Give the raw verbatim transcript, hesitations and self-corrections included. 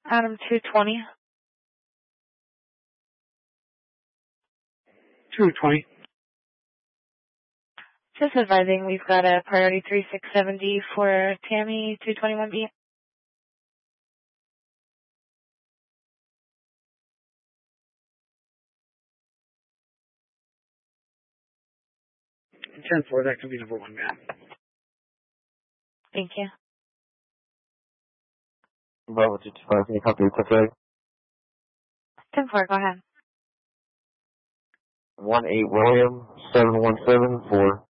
Adam two twenty. two twenty. Just advising, we've got a priority three six seven D for Tammy two twenty-one B. ten four, that could be number one, ma'am. Thank you. Bravo two two five, can you copy the quick reg? ten four, go ahead. one eight William, seven one seven four.